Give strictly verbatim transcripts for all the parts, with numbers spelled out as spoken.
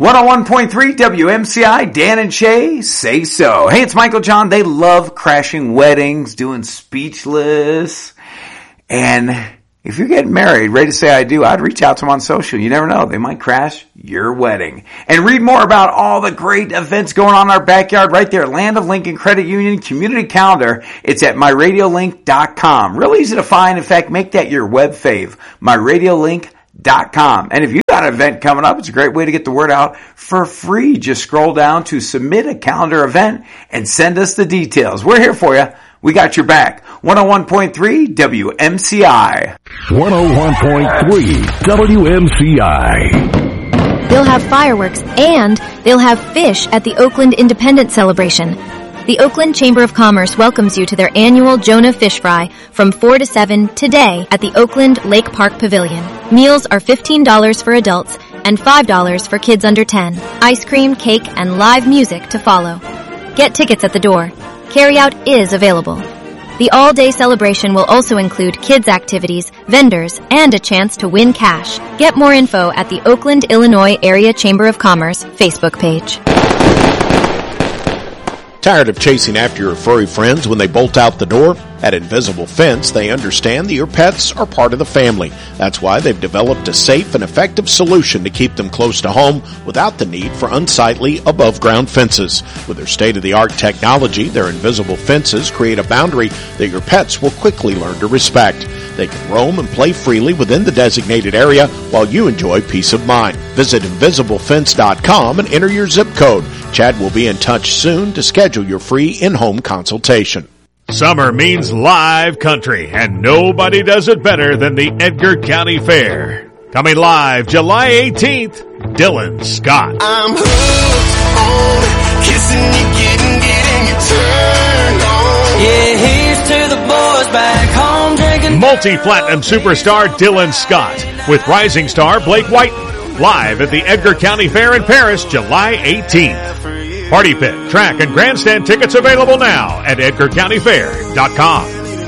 one oh one point three W M C I, Dan and Shay, say so. Hey, it's Michael John. They love crashing weddings, doing Speechless. And if you're getting married, ready to say I do, I'd reach out to them on social. You never know. They might crash your wedding. And read more about all the great events going on in our backyard right there. Land of Lincoln Credit Union Community Calendar. It's at my radio link dot com. Real easy to find. In fact, make that your web fave. my radio link dot com. And if you've got an event coming up, it's a great way to get the word out for free. Just scroll down to submit a calendar event and send us the details. We're here for you. We got your back. one oh one point three W M C I. one oh one point three W M C I. They'll have fireworks and they'll have fish at the Oakland Independence Celebration. The Oakland Chamber of Commerce welcomes you to their annual Jonah Fish Fry from four to seven today at the Oakland Lake Park Pavilion. Meals are fifteen dollars for adults and five dollars for kids under ten. Ice cream, cake, and live music to follow. Get tickets at the door. Carryout is available. The all-day celebration will also include kids' activities, vendors, and a chance to win cash. Get more info at the Oakland, Illinois Area Chamber of Commerce Facebook page. Tired of chasing after your furry friends when they bolt out the door? At Invisible Fence, they understand that your pets are part of the family. That's why they've developed a safe and effective solution to keep them close to home without the need for unsightly above-ground fences. With their state-of-the-art technology, their invisible fences create a boundary that your pets will quickly learn to respect. They can roam and play freely within the designated area while you enjoy peace of mind. Visit invisible fence dot com and enter your zip code. Chad will be in touch soon to schedule your free in-home consultation. Summer means live country, and nobody does it better than the Edgar County Fair. Coming live July eighteenth, Dylan Scott. I'm hooked on kissing you, getting, getting you turned on. Yeah, here's to the boys back home drinking. Multi-platinum superstar Dylan Scott with rising star Blake Whiten. Live at the Edgar County Fair in Paris, July eighteenth. Party pit, track, and grandstand tickets available now at edgar county fair dot com.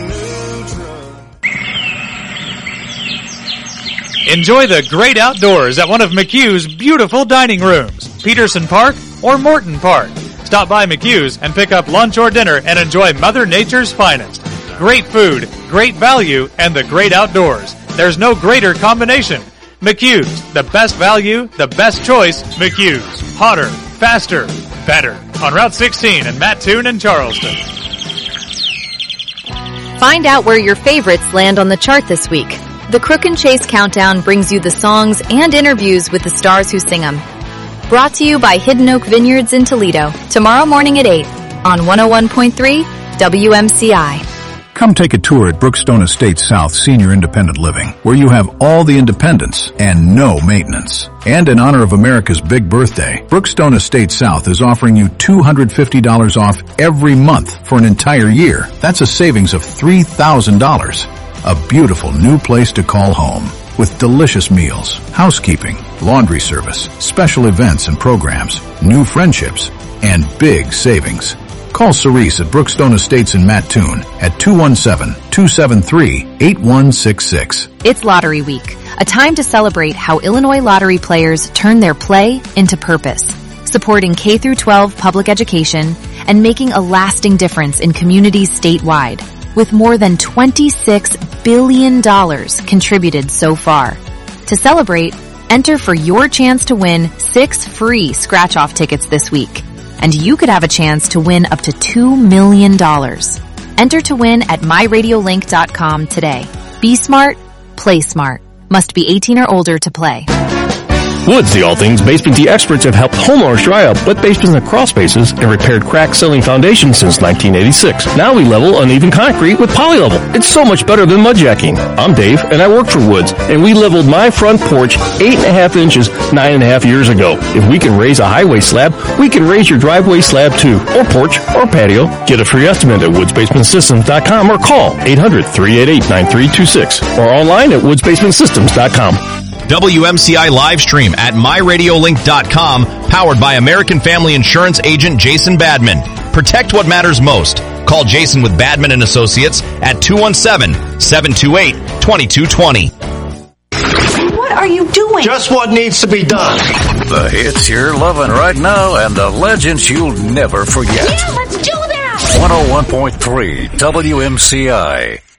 Enjoy the great outdoors at one of McHugh's beautiful dining rooms, Peterson Park or Morton Park. Stop by McHugh's and pick up lunch or dinner and enjoy Mother Nature's finest. Great food, great value, and the great outdoors. There's no greater combination. McHugh's, the best value, the best choice, McHugh's. Hotter, faster, better. On Route sixteen in Mattoon and Charleston. Find out where your favorites land on the chart this week. The Crook and Chase Countdown brings you the songs and interviews with the stars who sing them. Brought to you by Hidden Oak Vineyards in Toledo. Tomorrow morning at eight on one oh one point three W M C I. Come take a tour at Brookstone Estates South Senior Independent Living, where you have all the independence and no maintenance. And in honor of America's big birthday, Brookstone Estates South is offering you two hundred fifty dollars off every month for an entire year. That's a savings of three thousand dollars. A beautiful new place to call home, with delicious meals, housekeeping, laundry service, special events and programs, new friendships, and big savings. Call Cerise at Brookstone Estates in Mattoon at two one seven, two seven three, eight one six six. It's Lottery Week, a time to celebrate how Illinois lottery players turn their play into purpose, supporting K through twelve public education and making a lasting difference in communities statewide, with more than twenty-six billion dollars contributed so far. To celebrate, enter for your chance to win six free scratch-off tickets this week. And you could have a chance to win up to two million dollars. Enter to win at my radio link dot com today. Be smart, play smart. Must be eighteen or older to play. Woods, the All Things Basement Tea experts have helped homeowners dry up wet basements and crawl spaces and repaired crack-sealing foundations since nineteen eighty-six. Now we level uneven concrete with Polylevel. It's so much better than mudjacking. I'm Dave, and I work for Woods, and we leveled my front porch eight and a half inches nine and a half years ago. If we can raise a highway slab, we can raise your driveway slab too, or porch, or patio. Get a free estimate at woods basement systems dot com or call eight hundred, three eight eight, nine three two six or online at woods basement systems dot com. W M C I live stream at my radio link dot com, powered by American Family Insurance agent Jason Badman. Protect what matters most. Call Jason with Badman and Associates at two one seven, seven two eight, two two two zero. What are you doing? Just what needs to be done. The hits you're loving right now and the legends you'll never forget. Yeah, let's do that! one oh one point three W M C I.